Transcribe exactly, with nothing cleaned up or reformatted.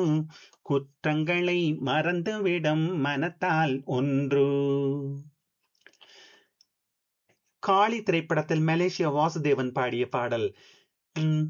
குற்றங்களை மறந்துவிடும் மனத்தால் ஒன்று. காளி திரைப்படத்தில் மலேசியா வாசுதேவன் பாடிய பாடல்.